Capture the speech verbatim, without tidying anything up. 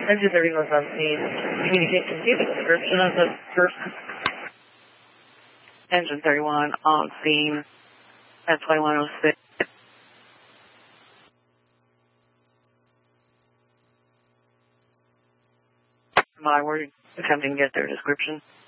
Engine thirty-one on scene. Communicate to see the description of the person. Engine thirty-one on scene at twenty-one oh six. My word, attempting to get their description.